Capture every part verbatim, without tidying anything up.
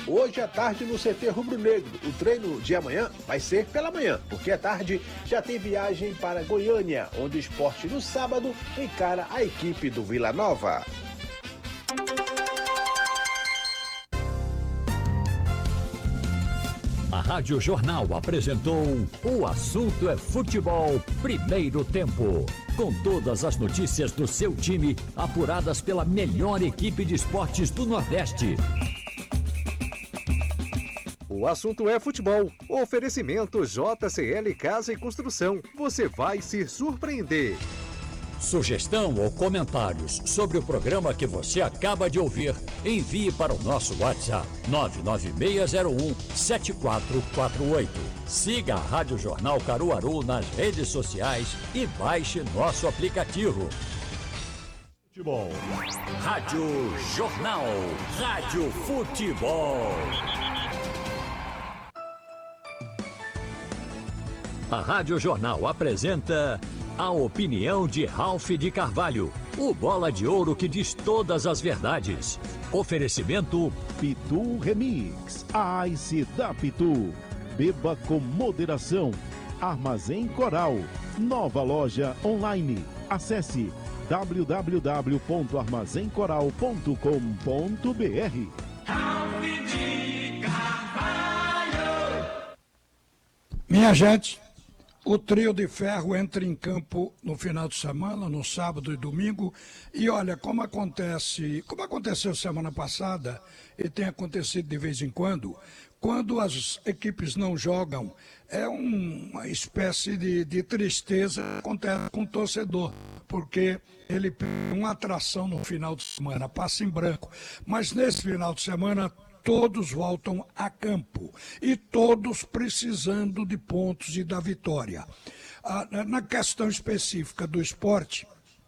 hoje à tarde no C T Rubro Negro. O treino de amanhã vai ser pela manhã, porque à tarde já tem viagem para Goiânia, onde o Sport no sábado encara a equipe do Vila Nova. A Rádio Jornal apresentou O Assunto é Futebol, primeiro tempo. Com todas as notícias do seu time, apuradas pela melhor equipe de esportes do Nordeste. O Assunto é Futebol. Oferecimento J C L Casa e Construção. Você vai se surpreender. Sugestão ou comentários sobre o programa que você acaba de ouvir, envie para o nosso WhatsApp nove nove seis zero um sete quatro quatro oito. Siga a Rádio Jornal Caruaru nas redes sociais e baixe nosso aplicativo. Futebol. Rádio Jornal. Rádio Futebol. A Rádio Jornal apresenta a opinião de Ralph de Carvalho, o bola de ouro que diz todas as verdades. Oferecimento Pitu Remix, a Ice da Pitu. Beba com moderação. Armazém Coral, nova loja online. Acesse w w w ponto armazém coral ponto com ponto b r. Ralph de Carvalho. Minha gente, o trio de ferro entra em campo no final de semana, no sábado e domingo. E olha, como acontece, como aconteceu semana passada, e tem acontecido de vez em quando, quando as equipes não jogam, é um, uma espécie de, de tristeza que acontece com o torcedor, porque ele tem uma atração no final de semana, passa em branco. Mas nesse final de semana, todos voltam a campo e todos precisando de pontos e da vitória. Ah, na questão específica do esporte,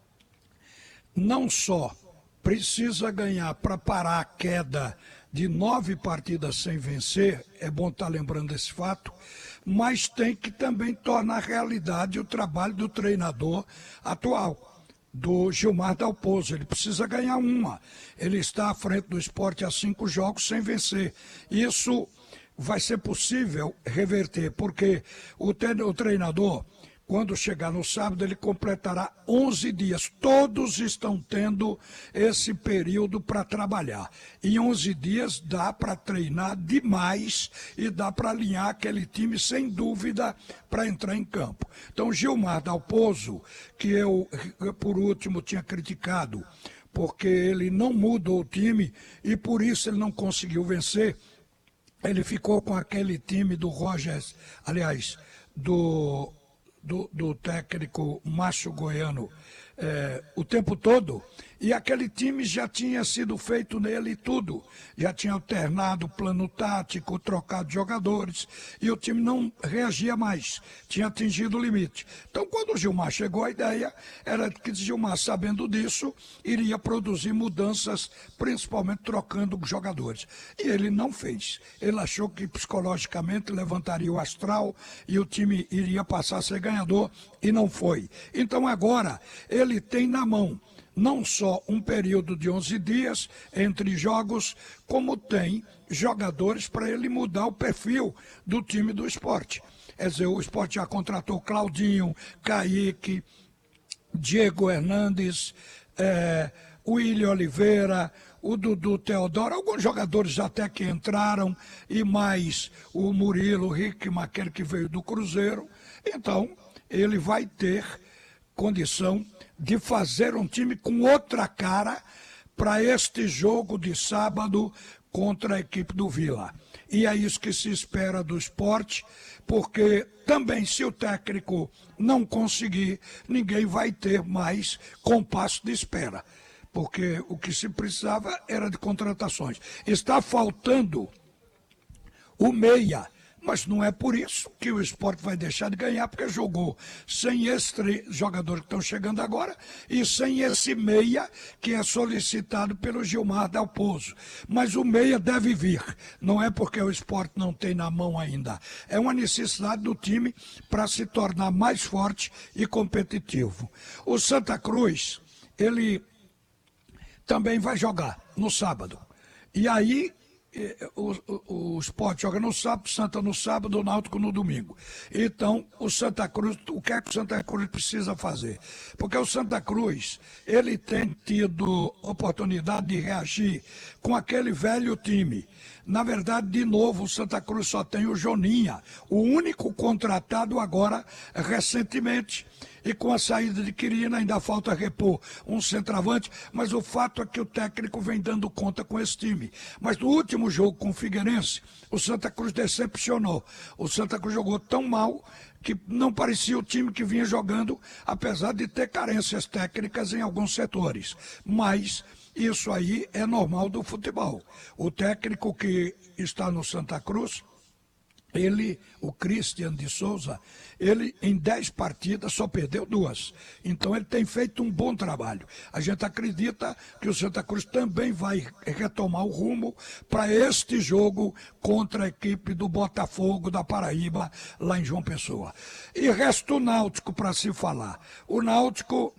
não só precisa ganhar para parar a queda de nove partidas sem vencer, é bom estar lembrando esse fato, mas tem que também tornar realidade o trabalho do treinador atual, do Gilmar Dalpozo. Ele precisa ganhar uma. Ele está à frente do Sport há cinco jogos sem vencer. Isso vai ser possível reverter, porque o treinador, quando chegar no sábado, ele completará onze dias. Todos estão tendo esse período para trabalhar. Em onze dias dá para treinar demais e dá para alinhar aquele time, sem dúvida, para entrar em campo. Então, Gilmar Dalpozo, que eu, por último, tinha criticado, porque ele não mudou o time e por isso ele não conseguiu vencer, ele ficou com aquele time do Rogers, aliás, do... Do, do técnico Márcio Goiano é, o tempo todo, e aquele time já tinha sido feito nele tudo, já tinha alternado o plano tático, trocado jogadores, e o time não reagia mais, tinha atingido o limite. Então, quando o Gilmar chegou, a ideia era que Gilmar, sabendo disso, iria produzir mudanças, principalmente trocando jogadores. E ele não fez. Ele achou que psicologicamente levantaria o astral e o time iria passar a ser ganhador, e não foi. Então, agora, ele tem na mão não só um período de onze dias entre jogos, como tem jogadores para ele mudar o perfil do time do Sport. Quer dizer, o Sport já contratou Claudinho, Kaique, Diego Hernandes, é, William Oliveira, o Dudu Teodoro, alguns jogadores até que entraram, e mais o Murilo, o Hickman, aquele que veio do Cruzeiro. Então, ele vai ter condição de fazer um time com outra cara para este jogo de sábado contra a equipe do Vila. E é isso que se espera do Sport, porque também, se o técnico não conseguir, ninguém vai ter mais compasso de espera, porque o que se precisava era de contratações. Está faltando o meia, mas não é por isso que o Sport vai deixar de ganhar, porque jogou sem esses três jogadores que estão chegando agora e sem esse meia que é solicitado pelo Gilmar Dalpozo. Mas o meia deve vir, não é porque o Sport não tem na mão ainda. É uma necessidade do time para se tornar mais forte e competitivo. O Santa Cruz, ele também vai jogar no sábado. E aí o, o, o Sport joga no sábado, Santa no sábado, o Náutico no domingo. Então, o Santa Cruz, o que é que o Santa Cruz precisa fazer? Porque o Santa Cruz, ele tem tido oportunidade de reagir com aquele velho time. Na verdade, de novo, o Santa Cruz só tem o Joninha, o único contratado agora recentemente. E com a saída de Quirina ainda falta repor um centroavante, mas o fato é que o técnico vem dando conta com esse time. Mas no último jogo com o Figueirense, o Santa Cruz decepcionou. O Santa Cruz jogou tão mal que não parecia o time que vinha jogando, apesar de ter carências técnicas em alguns setores. Mas isso aí é normal do futebol. O técnico que está no Santa Cruz, ele, o Christian de Souza, ele em dez partidas só perdeu duas. Então ele tem feito um bom trabalho. A gente acredita que o Santa Cruz também vai retomar o rumo para este jogo contra a equipe do Botafogo da Paraíba, lá em João Pessoa. E resta o Náutico para se falar. O Náutico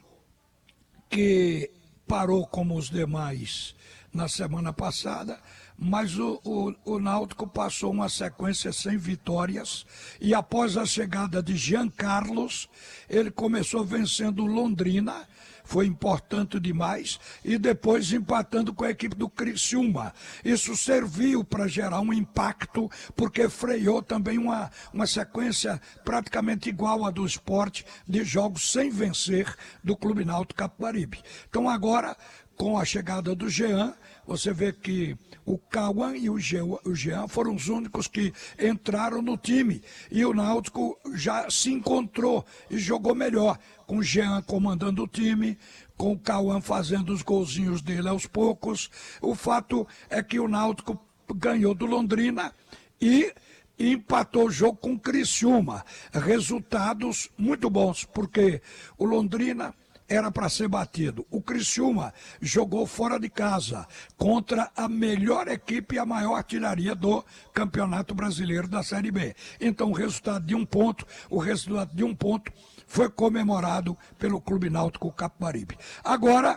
que parou como os demais na semana passada, mas o, o, o Náutico passou uma sequência sem vitórias e após a chegada de Jean Carlos, ele começou vencendo Londrina, foi importante demais, e depois empatando com a equipe do Criciúma. Isso serviu para gerar um impacto, porque freou também uma, uma sequência praticamente igual à do Sport, de jogos sem vencer do Clube Náutico Capibaribe. Então agora, com a chegada do Jean, você vê que o Cauã e o Jean foram os únicos que entraram no time. E o Náutico já se encontrou e jogou melhor, com o Jean comandando o time, com o Cauã fazendo os golzinhos dele aos poucos. O fato é que o Náutico ganhou do Londrina e empatou o jogo com o Criciúma. Resultados muito bons, porque o Londrina era para ser batido. O Criciúma jogou fora de casa contra a melhor equipe e a maior artilharia do Campeonato Brasileiro da Série B. Então o resultado de um ponto, o resultado de um ponto foi comemorado pelo Clube Náutico Capibaribe. Agora,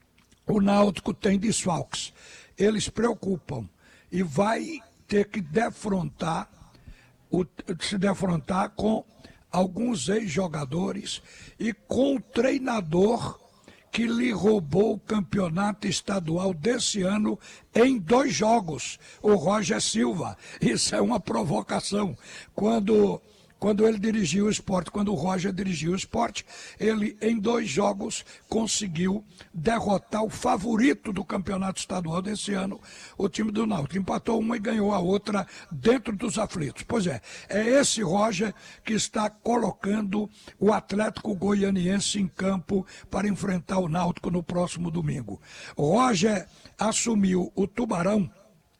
o Náutico tem desfalques. Eles preocupam e vai ter que defrontar, o, se defrontar com alguns ex-jogadores e com o treinador que lhe roubou o campeonato estadual desse ano em dois jogos, o Roger Silva. Isso é uma provocação. Quando, quando ele dirigiu o Sport, quando o Roger dirigiu o Sport, ele em dois jogos conseguiu derrotar o favorito do campeonato estadual desse ano, o time do Náutico. Empatou uma e ganhou a outra dentro dos aflitos. Pois é, é esse Roger que está colocando o Atlético Goianiense em campo para enfrentar o Náutico no próximo domingo. O Roger assumiu o Tubarão,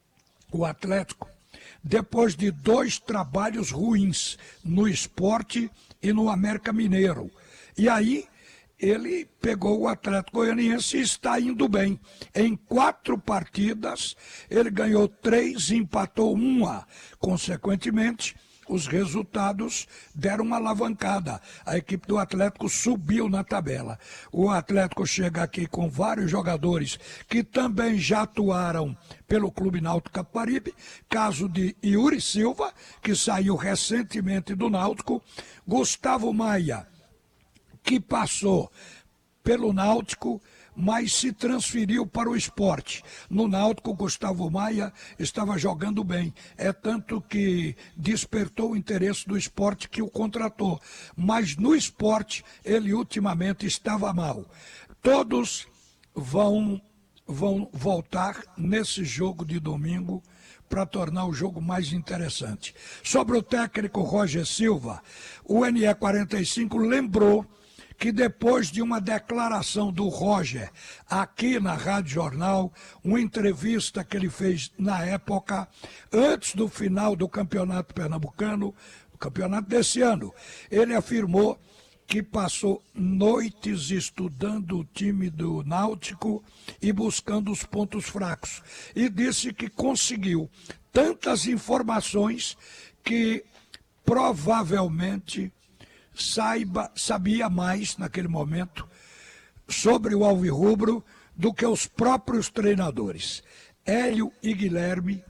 o Atlético, depois de dois trabalhos ruins no Sport e no América Mineiro. E aí ele pegou o Atlético Goianiense e está indo bem. Em quatro partidas, ele ganhou três e empatou uma. Consequentemente, os resultados deram uma alavancada. A equipe do Atlético subiu na tabela. O Atlético chega aqui com vários jogadores que também já atuaram pelo Clube Náutico Capibaribe. Caso de Yuri Silva, que saiu recentemente do Náutico. Gustavo Maia, que passou pelo Náutico, mas se transferiu para o Sport. No Náutico, Gustavo Maia estava jogando bem. É tanto que despertou o interesse do Sport que o contratou. Mas no Sport, ele ultimamente estava mal. Todos vão, vão voltar nesse jogo de domingo para tornar o jogo mais interessante. Sobre o técnico Roger Silva, o N E quarenta e cinco lembrou que depois de uma declaração do Roger aqui na Rádio Jornal, uma entrevista que ele fez na época, antes do final do Campeonato Pernambucano, o campeonato desse ano, ele afirmou que passou noites estudando o time do Náutico e buscando os pontos fracos. E disse que conseguiu tantas informações que provavelmente saiba, sabia mais naquele momento sobre o alvirrubro do que os próprios treinadores. Hélio e Guilherme